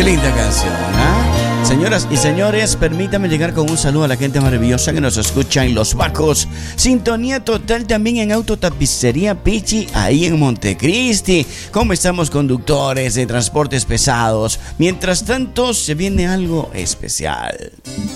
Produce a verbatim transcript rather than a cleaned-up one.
linda canción, ¿eh? Señoras y señores, permítame llegar con un saludo a la gente maravillosa que nos escucha en Los Bajos. Sintonía total también en Autotapicería Pichi, ahí en Montecristi. ¿Cómo estamos, conductores de transportes pesados? Mientras tanto, se viene algo especial.